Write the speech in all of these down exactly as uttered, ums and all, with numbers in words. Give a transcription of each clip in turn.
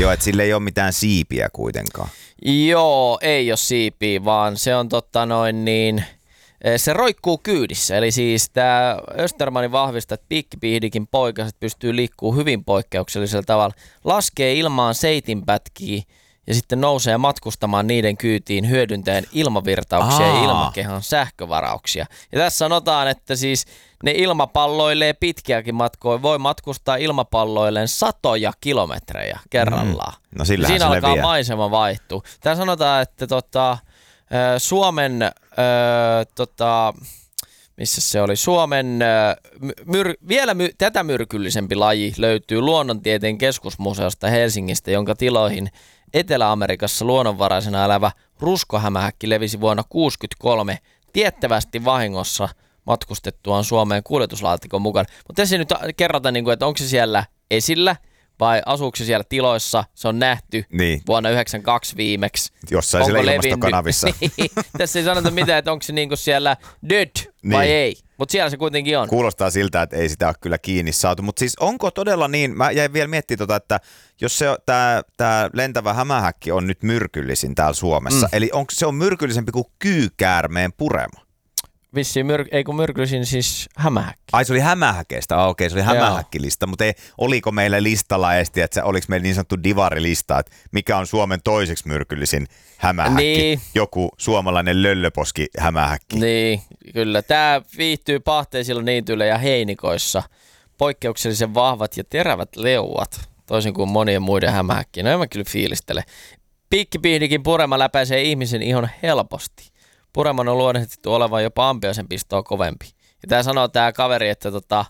Joo, että sillä ei ole mitään siipiä kuitenkaan. Joo, ei ole siipiä, vaan se on totta noin niin, se roikkuu kyydissä. Eli siis tämä Östermanin vahvistaa, että piikkipihdikin poikaset pystyy liikkuu hyvin poikkeuksellisella tavalla. Laskee ilmaan seitinpätkiä ja sitten nousee matkustamaan niiden kyytiin hyödyntäen ilmavirtauksia Aa. ja ilmakehan sähkövarauksia. Ja tässä sanotaan, että siis ne ilmapalloilee pitkiäkin matkoja. Voi matkustaa ilmapalloilleen satoja kilometrejä kerrallaan. Mm. No sillähän siinä se alkaa leviää. maisema vaihtua. Tää sanotaan, että tota, Suomen, äh, tota, missä se oli, Suomen myr, vielä my, tätä myrkyllisempi laji löytyy Luonnontieteen keskusmuseosta Helsingistä, jonka tiloihin Etelä-Amerikassa luonnonvaraisena elävä ruskohämähäkki levisi vuonna tuhatyhdeksänsataakuusikymmentäkolme tiettävästi vahingossa matkustettuaan Suomeen kuljetuslaatikon mukaan. Mutta tässä ei nyt kerrota, että onko se siellä esillä vai asuuko se siellä tiloissa. Se on nähty niin. vuonna yhdeksänkymmentäkaksi viimeksi. Jossain onko siellä ilmastokanavissa. Niin. Tässä ei sanota mitään, että onko se niinku siellä dead vai niin. ei. Mutta siellä se kuitenkin on. Kuulostaa siltä, että ei sitä ole kyllä kiinni saatu. Mutta siis onko todella niin, mä jäin vielä miettimään, tota, että jos tämä lentävä hämähäkki on nyt myrkyllisin täällä Suomessa, mm. eli onko se on myrkyllisempi kuin kyykäärmeen purema? Vissiin, myr- ei kun myrkyllisin siis hämähäkki. Ai se oli hämähäkeistä, ah, okei se oli hämähäkkilista, mutta ei, oliko meillä listalla esti, että se, oliko meillä niin sanottu divarilista, että mikä on Suomen toiseksi myrkyllisin hämähäkki, niin. Joku suomalainen löllöposki hämähäkki. Niin, kyllä. Tämä viihtyy pahteisilla niityillä ja heinikoissa, poikkeuksellisen vahvat ja terävät leuat, toisin kuin monien muiden hämähäkkiä. No en mä kyllä fiilistele. Piikkipihdikin purema läpäisee ihmisen ihon helposti. Pureman on luonnehdittu olevan jopa ampiaisen pistoa kovempi. Ja tää sanoo tää kaveri, että tota,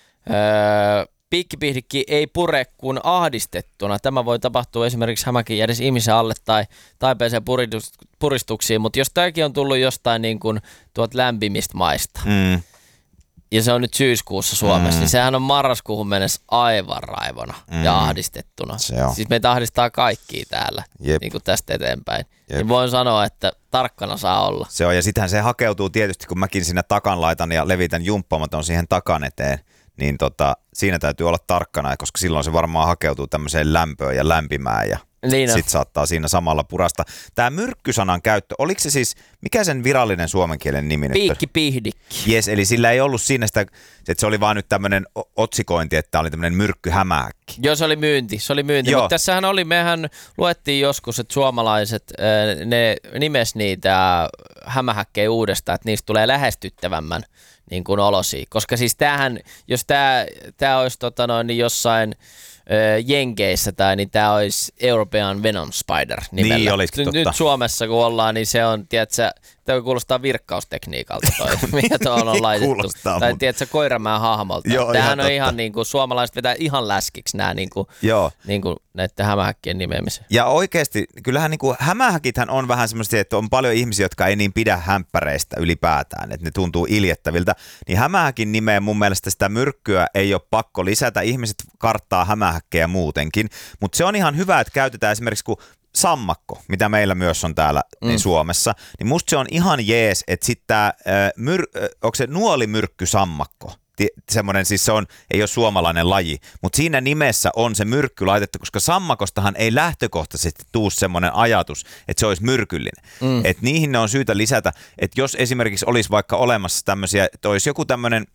öö, piikkipihdikki ei pure kuin ahdistettuna. Tämä voi tapahtua esimerkiksi hämäkin jäädessä ihmisen alle tai taipeeseen puristuksiin, mutta jos tämäkin on tullut jostain niin kuin tuot lämpimistä maista, mm. ja se on nyt syyskuussa Suomessa, mm. niin sehän on marraskuuhun mennessä aivan raivona mm. ja ahdistettuna. Siis meitä ahdistaa kaikkia täällä niin kuin tästä eteenpäin. Jep. Niin voin sanoa, että tarkkana saa olla. Se on, ja sittenhän se hakeutuu tietysti, kun mäkin siinä takan laitan ja levitän jumppamaton siihen takan eteen, niin tota, siinä täytyy olla tarkkana, koska silloin se varmaan hakeutuu tämmöiseen lämpöön ja lämpimään ja niin sitten saattaa siinä samalla purasta. Tämä myrkkysanan käyttö, oliko se siis, mikä sen virallinen suomenkielen nimi nyt? Piikkipihdikki. Jes, eli sillä ei ollut siinä sitä, että se oli vaan nyt tämmöinen otsikointi, että tämä oli tämmöinen myrkkyhämähäkki. Joo, se oli myynti, se oli myynti. Mutta tässähän oli, mehän luettiin joskus, että suomalaiset, ne nimes niitä hämähäkkejä uudestaan, että niistä tulee lähestyttävämmän niin kuin olosia. Koska siis tämähän, jos tämä, tämä olisi tota noin, niin jossain Jenkeissä tai niin tämä olisi European Venom Spider nimellä. Niin olisikin totta. Nyt Suomessa kun ollaan, niin se on, tiedätkö, tämä kuulostaa virkkaustekniikalta toi, mikä tuohon on laitettu. Kuulostaa, tai mutta tiedätkö, koiramäen hahmolta. Joo, tämähän ihan on totta. ihan niin kuin, suomalaiset vetää ihan läskiksi nämä niin kuin, niin kuin näiden hämähäkkien nimeämisen. Ja oikeasti, kyllähän niin kuin, hämähäkithän on vähän semmoisia, että on paljon ihmisiä, jotka ei niin pidä hämppäreistä ylipäätään, että ne tuntuu iljettäviltä. Niin hämähäkin nimeen mun mielestä sitä myrkkyä ei ole pakko lisätä. Ihmiset karttaa hämähäkkejä muutenkin, mutta se on ihan hyvä, että käytetään esimerkiksi kun sammakko, mitä meillä myös on täällä mm. niin Suomessa, niin musta se on ihan jees, että sitten tämä, myr- onko se nuolimyrkkysammakko? Semmoinen, siis se on, ei ole suomalainen laji, mutta siinä nimessä on se myrkky laitettu, koska sammakostahan ei lähtökohtaisesti tuu semmoinen ajatus, että se olisi myrkyllinen. Mm. Että niihin ne on syytä lisätä, että jos esimerkiksi olisi vaikka olemassa tämmöisiä, että olisi joku tämmöinen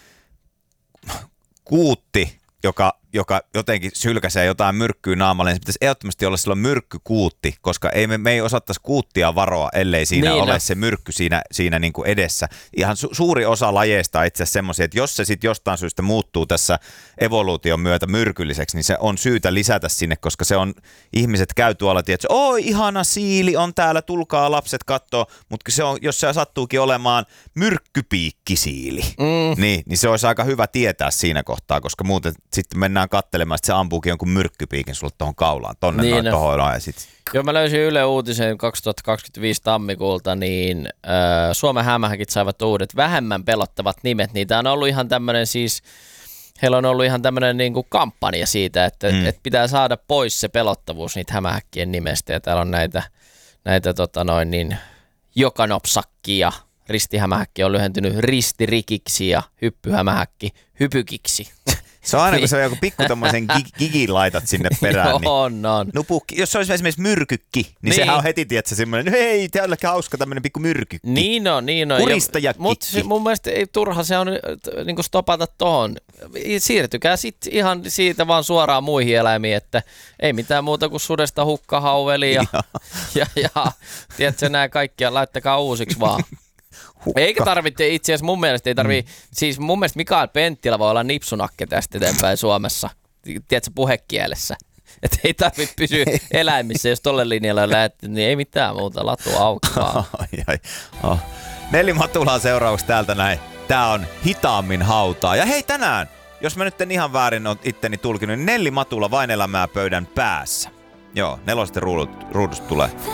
kuutti, joka, joka jotenkin sylkäsee jotain myrkkyä naamalle, niin se pitäisi ehdottomasti olla silloin myrkkykuutti, koska ei me, me ei osattaisi kuuttia varoa, ellei siinä niin ole no. se myrkky siinä, siinä niin kuin edessä. Ihan su- suuri osa lajeista on itse asiassa semmoisia, että jos se sitten jostain syystä muuttuu tässä evoluution myötä myrkylliseksi, niin se on syytä lisätä sinne, koska se on, ihmiset käy tuolla, että oi ihana siili on täällä, tulkaa lapset kattoo, mutta se on, jos se sattuukin olemaan myrkkypiikkisiili, mm. niin, niin se olisi aika hyvä tietää siinä kohtaa, koska muuten sitten mennään katselemaan, että se ampuukin jonkun myrkkypiikin sulle tuohon kaulaan, tonne niin noin tohon noin. Sit. Joo, mä löysin Yle Uutisen kaksituhattakaksikymmentäviisi tammikuulta, niin äh, Suomen hämähäkit saivat uudet vähemmän pelottavat nimet. Niitä on ollut ihan tämmöinen siis, heillä on ollut ihan tämmöinen niinku kampanja siitä, että mm. et pitää saada pois se pelottavuus niitä hämähäkkien nimestä. Ja täällä on näitä, näitä tota noin niin, jokanopsakki ja ristihämähäkki on lyhentynyt ristirikiksi ja hyppyhämähäkki hypykiksi. Se on aina, kun se on joku pikku tommosen gigin laitat sinne perään. Niin on, on. Nupukki. Jos se olisi esimerkiksi myrkykki, niin, niin. sehän on heti, tietsä, semmoinen, hei, te olette hauska tämmöinen pikku myrkykki. Niin on, niin on. Kuristaja Mutta mun mielestä ei turha se on niin stopata tohon. Siirtykää sitten ihan siitä vaan suoraan muihin eläimiin, että ei mitään muuta kuin sudesta hukkahauveli ja, ja, ja tiedätkö, nämä kaikkia, laittakaa uusiksi vaan. Hukka. Eikä tarvitse itse asiassa, mun mielestä ei tarvitse, mm. siis mun mielestä Mikael Penttilä voi olla nipsunakke tästä eteenpäin Suomessa, tiedätkö, puhekielessä. Että ei tarvitse pysyä eläimissä, jos tolle linjalle lähdetty, niin ei mitään muuta, latu auki vaan. oh. Nelli Matulaa seuraavaksi täältä näin. Tää on hitaammin hautaa. Ja hei tänään, jos mä nyt en ihan väärin ole itteni tulkinut, niin Nelli Matula Vain elämää pöydän päässä. Joo, nelosten ruudusta tulee.